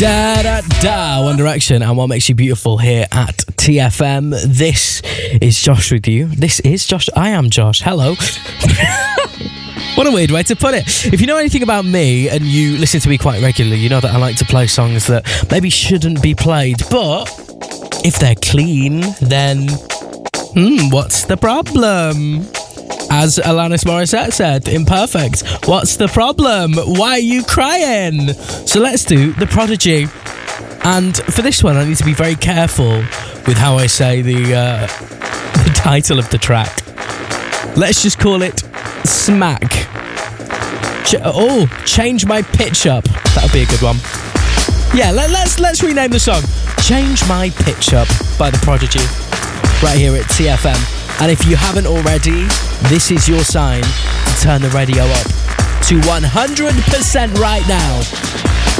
Da da da, One Direction and What Makes You Beautiful here at TFM. This is Josh with you. This is Josh. I am Josh. Hello. What a weird way to put it. If you know anything about me and you listen to me quite regularly, you know that I like to play songs that maybe shouldn't be played, but if they're clean, then what's the problem? As Alanis Morissette said, imperfect. What's the problem? Why are you crying? So let's do The Prodigy. And for this one, I need to be very careful with how I say the title of the track. Let's just call it Smack. Change My Pitch Up. That would be a good one. Yeah, let's rename the song. Change My Pitch Up by The Prodigy. Right here at TFM. And if you haven't already, this is your sign to turn the radio up to 100% right now.